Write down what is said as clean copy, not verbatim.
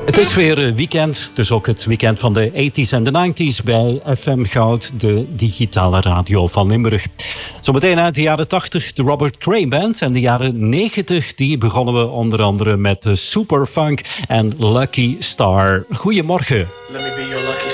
Het is weer weekend, dus ook het weekend van de 80s en de 90s bij FM Goud, de digitale radio van Limburg. Zometeen uit de jaren 80 de Robert Cray Band en de jaren 90 die begonnen we onder andere met de Superfunk en Lucky Star. Goedemorgen. Let me be your